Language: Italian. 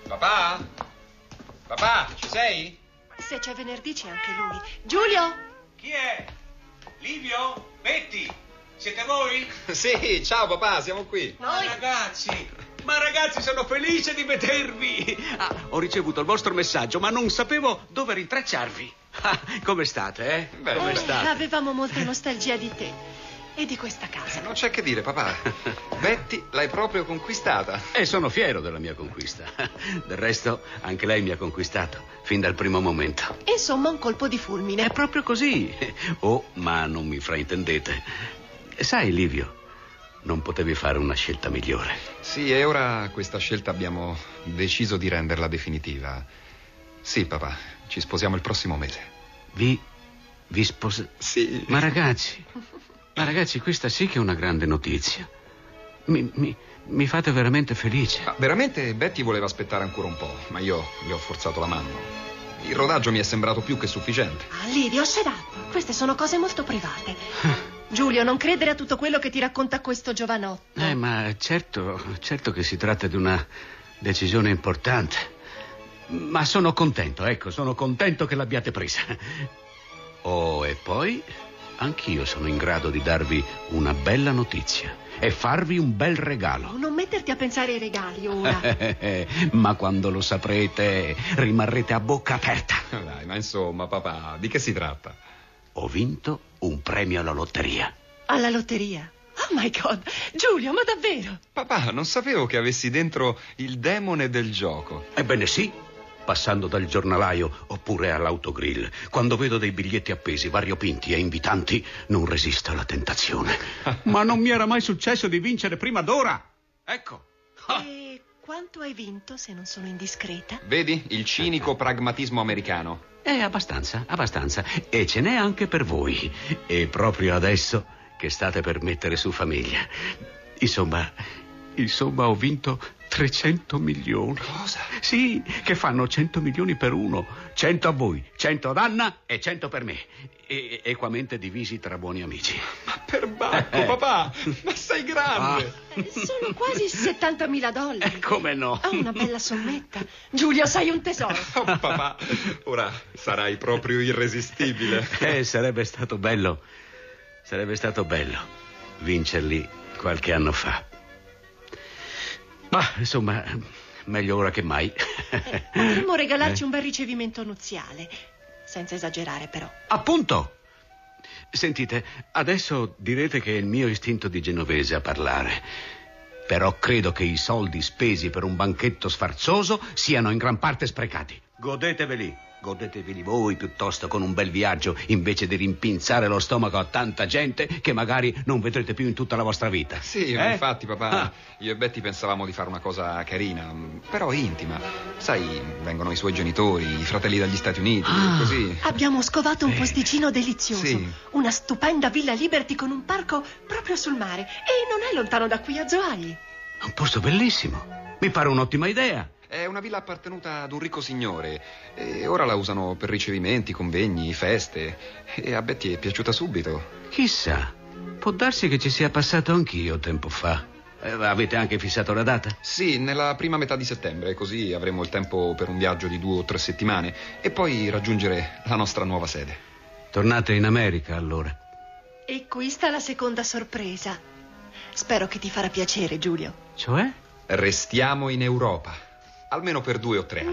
Papà? Papà, ci sei? Se c'è venerdì c'è anche lui. Giulio? Chi è? Livio? Betty? Siete voi? Sì, ciao papà, siamo qui. Noi? Ma ragazzi, sono felice di vedervi. Ho ricevuto il vostro messaggio, ma non sapevo dove rintracciarvi. Come state, Bene, Come state? Avevamo molta nostalgia di te e di questa casa. Non c'è che dire, papà. Betty l'hai proprio conquistata. E sono fiero della mia conquista. Del resto, anche lei mi ha conquistato, fin dal primo momento. Insomma, un colpo di fulmine. È proprio così. Oh, ma non mi fraintendete. Sai, Livio, non potevi fare una scelta migliore. Sì, e ora questa scelta abbiamo deciso di renderla definitiva. Sì, papà, ci sposiamo il prossimo mese. Vi Sì. Ma ragazzi, questa sì che è una grande notizia. Mi fate veramente felice. Ma veramente Betty voleva aspettare ancora un po', ma io le ho forzato la mano. Il rodaggio mi è sembrato più che sufficiente. Livio, shut up. Queste sono cose molto private. Giulio, non credere a tutto quello che ti racconta questo giovanotto. Ma certo che si tratta di una decisione importante. Ma sono contento, sono contento che l'abbiate presa. Oh, e poi anch'io sono in grado di darvi una bella notizia e farvi un bel regalo. Non metterti a pensare ai regali ora. Ma quando lo saprete rimarrete a bocca aperta. Dai, ma insomma, papà, di che si tratta? Ho vinto un premio alla lotteria. Alla lotteria? Oh my God, Giulio, ma davvero? Papà, non sapevo che avessi dentro il demone del gioco. Ebbene sì, passando dal giornalaio oppure all'autogrill, quando vedo dei biglietti appesi, variopinti e invitanti, non resisto alla tentazione. Ma non mi era mai successo di vincere prima d'ora. Ecco. E quanto hai vinto, se non sono indiscreta? Vedi? Il cinico pragmatismo americano. Abbastanza. E ce n'è anche per voi. E proprio adesso che state per mettere su famiglia. Insomma, ho vinto 300 milioni. Cosa? Sì, che fanno 100 milioni per uno. 100 a voi, 100 ad Anna e 100 per me. E equamente divisi tra buoni amici. Ma per bacco, papà! Ma sei grande! Sono quasi $70.000. Come no? Ho una bella sommetta. Giulio, sei un tesoro. Oh, papà, ora sarai proprio irresistibile. Sarebbe stato bello vincerli qualche anno fa. Ma, insomma, meglio ora che mai. Potremmo regalarci un bel ricevimento nuziale. Senza esagerare, però. Appunto! Sentite, adesso direte che è il mio istinto di genovese a parlare. Però credo che i soldi spesi per un banchetto sfarzoso siano in gran parte sprecati. Godeteveli voi piuttosto con un bel viaggio, invece di rimpinzare lo stomaco a tanta gente che magari non vedrete più in tutta la vostra vita. Sì, infatti, papà, io e Betty pensavamo di fare una cosa carina, però intima. Sai, vengono i suoi genitori, i fratelli dagli Stati Uniti, così. Abbiamo scovato un posticino delizioso. Sì. Una stupenda Villa Liberty con un parco proprio sul mare. E non è lontano da qui, a Zoagli. Un posto bellissimo. Mi pare un'ottima idea. È una villa appartenuta ad un ricco signore e ora la usano per ricevimenti, convegni, feste. E a Betty è piaciuta subito. Chissà, può darsi che ci sia passato anch'io tempo fa. Avete anche fissato la data? Sì, nella prima metà di settembre, così avremo il tempo per un viaggio di 2 o 3 settimane e poi raggiungere la nostra nuova sede. Tornate in America, allora. E qui sta la seconda sorpresa. Spero che ti farà piacere, Giulio. Cioè? Restiamo in Europa, almeno per 2 o 3 anni.